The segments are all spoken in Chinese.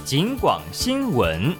警广新闻。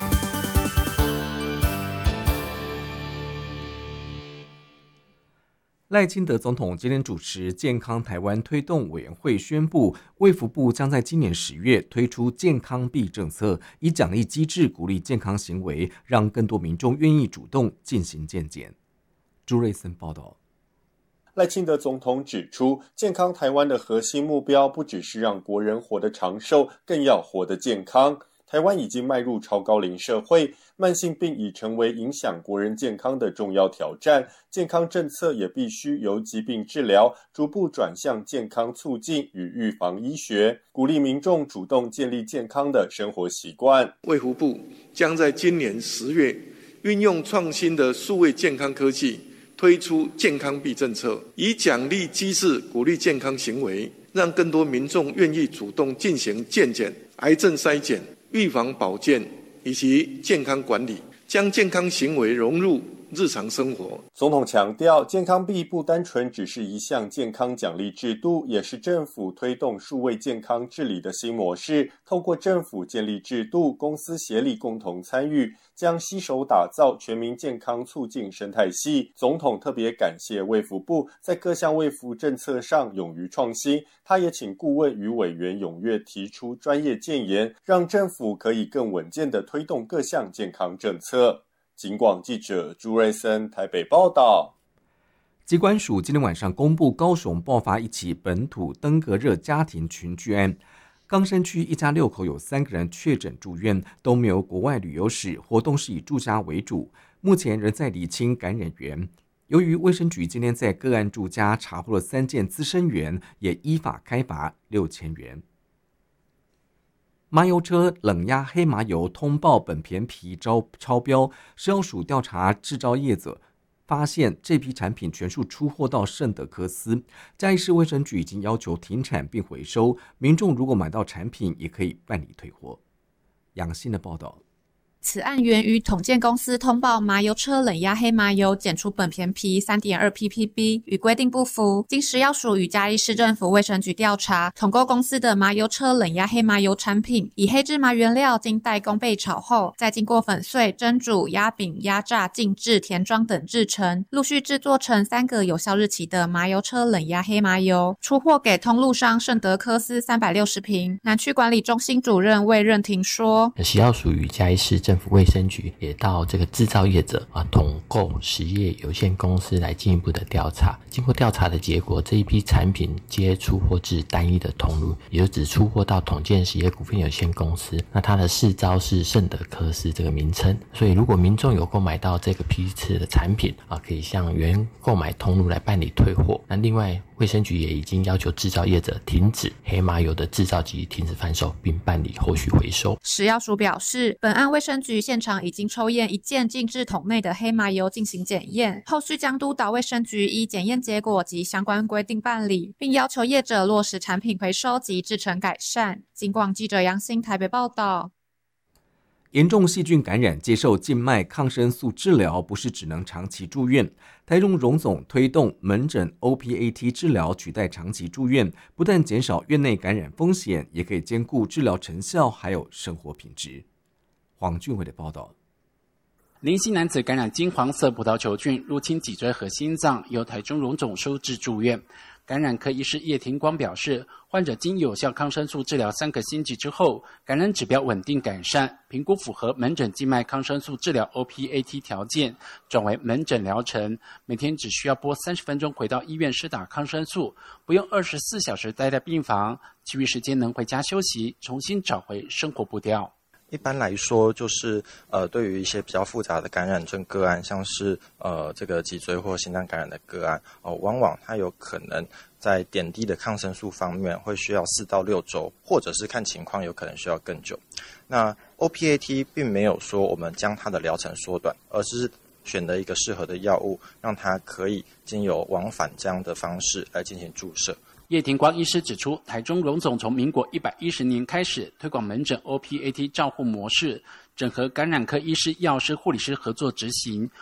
赖清德总统今天主持健康台湾推动委员会宣布，卫福部将在今年10月推出健康币政策，以奖励机制鼓励健康行为，让更多民众愿意主动进行健检。朱瑞森报道。 赖清德总统指出，健康台湾的核心目标不只是让国人活得长寿，更要活得健康。台湾已经迈入超高龄社会，慢性病已成为影响国人健康的重要挑战，健康政策也必须由疾病治疗逐步转向健康促进与预防医学，鼓励民众主动建立健康的生活习惯。 卫福部将在今年10月运用创新的数位健康科技，推出健康币政策，以奖励机制鼓励健康行为，让更多民众愿意主动进行健检、癌症筛检、预防保健以及健康管理，将健康行为融入日常生活。 总统强调，健康币不单纯只是一项健康奖励制度，也是政府推动数位健康治理的新模式。透过政府建立制度，公司协力共同参与，将携手打造全民健康促进生态系。总统特别感谢卫福部在各项卫福政策上勇于创新，他也请顾问与委员踊跃提出专业建言，让政府可以更稳健地推动各项健康政策。警广记者朱瑞森台北报道。 疾管署今天晚上公布高雄爆发一起本土登革热家庭群聚案，冈山区一家6口有3个人确诊住院，都没有国外旅游史，活动是以住家为主，目前仍在厘清感染源。由于卫生局今天在个案住家查获了3件滋生源，也依法开罚6000元。麻油车冷压黑麻油通报苯醛皮超标，食药署调查制造业者，发现这批产品全数出货到圣德科斯。嘉义市卫生局已经要求停产并回收，民众如果买到产品也可以办理退货。杨信的报道。 此案源于统建公司通报麻油车冷压黑麻油检出苯醛皮 3.2 ppb 与规定不符，经食药署与嘉义市政府卫生局调查，统购公司的麻油车冷压黑麻油产品以黑芝麻原料经代工焙炒后，再经过粉碎、蒸煮、压饼、压榨、静置、填装等制成，陆续制作成3个有效日期的麻油车冷压黑麻油，出货给通路商圣德科斯360瓶。南区管理中心主任魏任廷说， 食药署与嘉义市政府卫生局也到这个制造业者统购实业有限公司来进一步的调查。经过调查的结果，这一批产品皆出货至单一的通路，也就只出货到统建实业股份有限公司。那它的市招是圣德科斯这个名称，所以如果民众有购买到这个批次的产品可以向原购买通路来办理退货。那另外卫生局也已经要求制造业者停止黑麻油的制造及停止贩售，并办理后续回收。 食药署表示，本案卫生局现场已经抽验1件静置桶内的黑麻油进行检验，后续将督导卫生局依检验结果及相关规定办理，并要求业者落实产品回收及制程改善。警广记者杨欣台北报道。 严重细菌感染接受静脉抗生素治疗，不是只能长期住院。台中荣总推动门诊 OPAT 治疗取代长期住院，不但减少院内感染风险，也可以兼顾治疗成效还有生活品质。黄俊伟的报道。 林姓男子感染金黄色葡萄球菌，入侵脊椎和心脏，由台中荣总收治住院。感染科医师叶廷光表示，患者经有效抗生素治疗3个星期之后，感染指标稳定改善，评估符合门诊静脉抗生素治疗 OPAT 条件，转为门诊疗程，每天只需要拨30分钟回到医院施打抗生素，不用24小时待在病房，其余时间能回家休息，重新找回生活步调。 一般来说，就是对于一些比较复杂的感染症个案，像是这个脊椎或心脏感染的个案，往往它有可能在点滴的抗生素方面会需要4到6周，或者是看情况有可能需要更久。那 OPAT 并没有说我们将它的疗程缩短，而是选择一个适合的药物，让它可以经由往返这样的方式来进行注射。 叶廷光医师指出，台中荣总从民国110年开始推广门诊 OPAT 照护模式，整合感染科医师、药师、护理师合作执行，